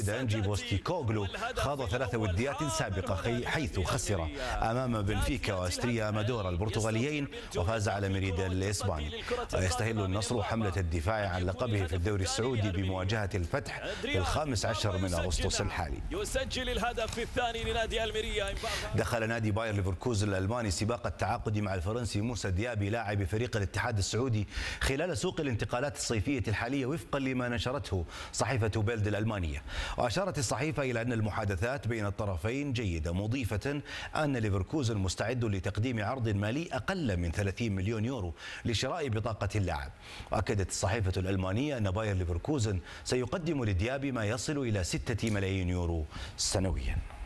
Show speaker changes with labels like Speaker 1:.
Speaker 1: أنجي بوستيكوغلو خاض 3 وديات سابقة حيث خسر أمام بنفيكا وأستريا مادورا البرتغاليين وفاز على ميريدا الإسباني. ويستهل النصر حملة الدفاع عن لقبه في الدوري السعودي بمواجهة الفتح في 15 من أغسطس الحالي.
Speaker 2: يسجل الهدف الثاني لنادي الميريا.
Speaker 1: دخل نادي باير ليفركوزن الألماني سباق التعاقد مع الفرنسي موسى ديابي لاعب فريق الاتحاد السعودي خلال سوق الانتقالات الصيفية الحالية وفقا لما نشرته صحيفة بيلد الألمانية. وأشارت الصحيفة إلى أن المحادثات بين الطرفين جيدة، مضيفة أن ليفركوزن مستعد لتقديم عرض مالي أقل من 30 مليون يورو لشراء بطاقة اللاعب. وأكدت الصحيفة الألمانية أن باير ليفركوزن سيقدم لديابي ما يصل إلى 6 ملايين يورو سنويا.